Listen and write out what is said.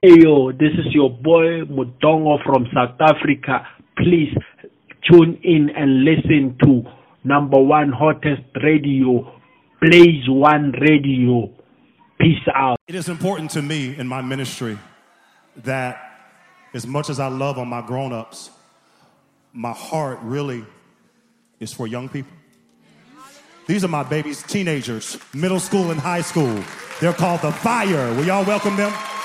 Yo, this is your boy Mutongo from South Africa. Please tune in and listen to number one hottest radio, Blaze One Radio. Peace out. It is important to me in my ministry that as much as I love on my grown-ups, my heart really is for young people. These are my babies, teenagers, middle school and high school. They're called The Fire. Will y'all welcome them?